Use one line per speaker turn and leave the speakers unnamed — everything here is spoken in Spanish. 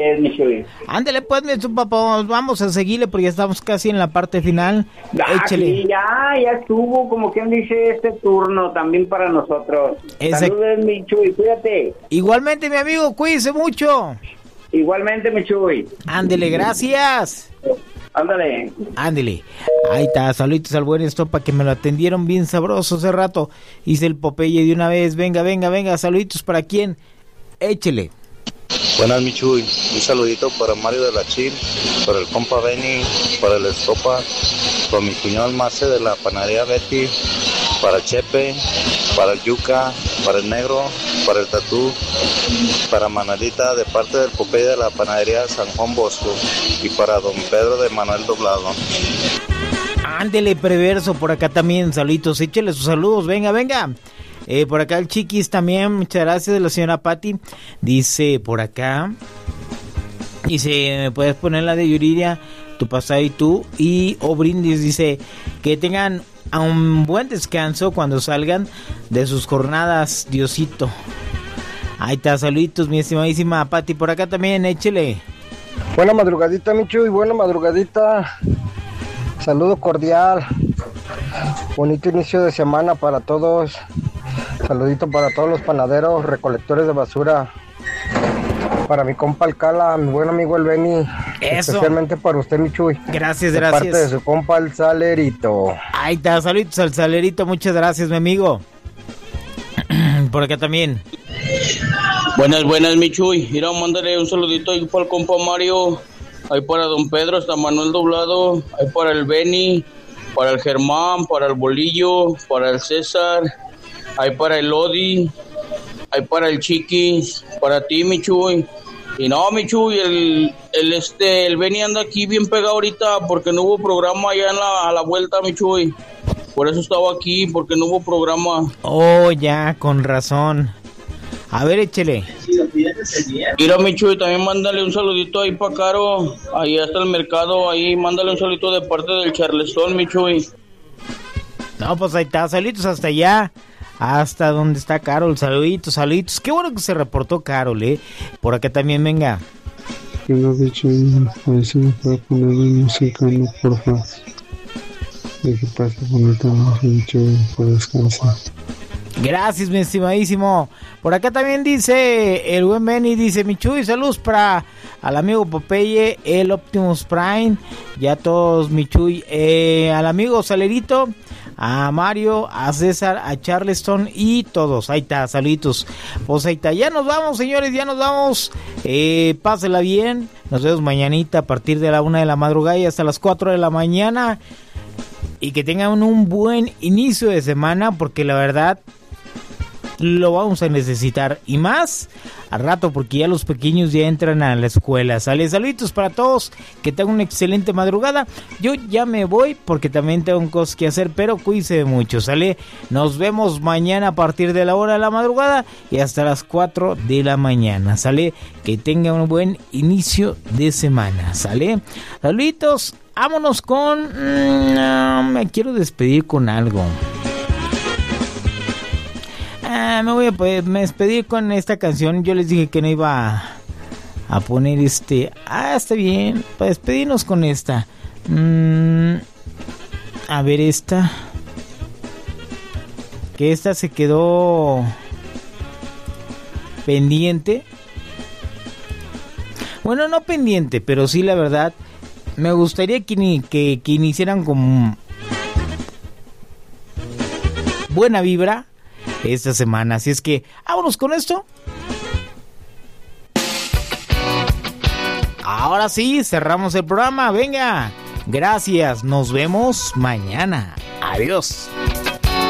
mi Chuy.
Ándale pues, mi papá, vamos a seguirle porque ya estamos casi en la parte final. Échale.
Sí, ya estuvo, como quien dice, este turno también para nosotros. Saludos, mi Chuy, cuídate.
Igualmente, mi amigo, cuídese mucho.
Igualmente, mi Chuy.
Ándele, gracias.
Ándale.
Ahí está, saluditos al buen Estopa que me lo atendieron bien sabroso hace rato. Hice el Popeye de una vez. Venga, saluditos para quién. Échele.
Buenas, mi Chuy. Un saludito para Mario de la Chil, para el compa Benny, para el Estopa, para mi cuñado Marce de la panadería Betty, para Chepe, para el Yuca, para el Negro, para el Tatú, para Manuelita de parte del Popeye de la panadería San Juan Bosco y para don Pedro de Manuel Doblado.
Ándele, perverso, por acá también, saluditos, échele sus saludos, venga. Por acá el Chiquis también, muchas gracias, de la señora Patti. Dice por acá, dice, ¿me puedes poner la de Yuridia, tu pasado y tú? Y Obrindis dice, que tengan un buen descanso cuando salgan de sus jornadas, Diosito. Ahí está, saluditos, mi estimadísima Patti, por acá también, échele.
Buena madrugadita, Michu, y buena madrugadita. Saludo cordial. Bonito inicio de semana para todos. Saludito para todos los panaderos, recolectores de basura. Para mi compa Alcala, mi buen amigo el Beni.
Eso.
Especialmente para usted, Michuy.
Gracias.
De parte de su compa el Salerito.
Ahí está, saluditos al Salerito, muchas gracias, mi amigo. Por acá también.
Buenas, Michuy. Ir a mandarle un saludito ahí para el compa Mario. Ahí para don Pedro, hasta Manuel Doblado. Ahí para el Beni, para el Germán, para el Bolillo, para el César. Ahí para el Odi, ahí para el Chiquis, para ti, Michuy. Y no, Michuy, el Beni anda aquí bien pegado ahorita porque no hubo programa allá a la vuelta, Michuy. Por eso estaba aquí, porque no hubo programa.
Oh, ya, con razón. A ver, échele.
Mira, Michuy, también mándale un saludito ahí para Caro. Ahí hasta el mercado, ahí mándale un saludito de parte del Charleston, Michuy.
No, pues ahí está, saluditos hasta allá. Hasta donde está Carol, saluditos. Qué bueno que se reportó Carol, Por acá también, venga.
Que no, dicho, a ver si me puede poner un musicano, por favor. De que pase bonita noche, dicho, por descansar.
Gracias, mi estimadísimo. Por acá también dice el buen Benny, dice Michuy, saludos para al amigo Popeye, el Optimus Prime, ya todos, Michuy, al amigo Salerito, a Mario, a César, a Charleston y todos. Ahí está, saluditos. Pues ahí está, ya nos vamos, señores, ya nos vamos. Pásela bien, nos vemos mañanita a partir de la 1 de la madrugada y hasta las 4 de la mañana. Y que tengan un buen inicio de semana, porque la verdad lo vamos a necesitar, y más al rato porque ya los pequeños ya entran a la escuela. Sale, saluditos para todos, que tengan una excelente madrugada. Yo ya me voy porque también tengo cosas que hacer, pero cuídense mucho. Sale, nos vemos mañana a partir de la hora de la madrugada y hasta las 4 de la mañana. Sale, que tengan un buen inicio de semana. Sale, saluditos. Vámonos con me quiero despedir con algo. Me voy a despedir con esta canción. Yo les dije que no iba a poner está bien, para despedirnos con esta. A ver, esta. Que esta se quedó pendiente. Bueno, no pendiente, pero sí, la verdad, me gustaría que iniciaran con buena vibra esta semana. Así es que vámonos con esto. Ahora sí, cerramos el programa. Venga, gracias, nos vemos mañana. Adiós.